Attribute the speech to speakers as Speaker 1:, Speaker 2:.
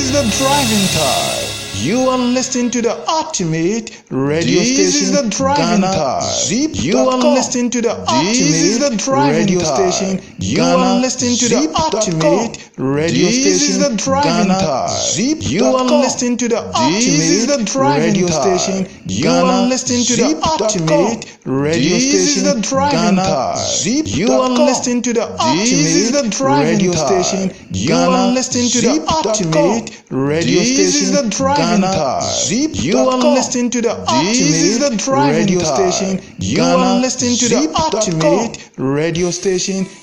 Speaker 1: is the driving time. You are listening to the ultimate radio station. This is the driving time. You are listening to the ultimate radio station. You are listening to the ultimate radio station. This is the driving time. You are listening to the ultimate radio station. You are listening to the ultimate radio station. This is the driving time. You are listening to the ultimate radio station. You are listening to the ultimate radio station. This is the driving time. You are listening to the ultimate radio station. You are listening to the ultimate radio station.